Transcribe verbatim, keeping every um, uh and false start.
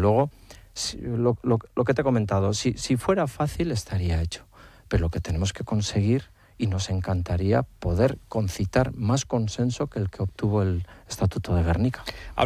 luego, si, lo, lo, lo que te he comentado, si, si fuera fácil estaría hecho, pero lo que tenemos que conseguir, y nos encantaría poder concitar más consenso que el que obtuvo el Estatuto de Gernika.